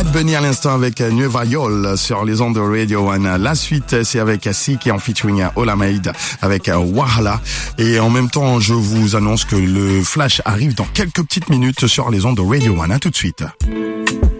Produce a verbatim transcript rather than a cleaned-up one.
Bad Bunny à l'instant avec Nueva Yol sur les ondes de Radio One. La suite, c'est avec C qui est en featuring Olamide avec Wahala. Et en même temps, je vous annonce que le flash arrive dans quelques petites minutes sur les ondes de Radio One. À tout de suite.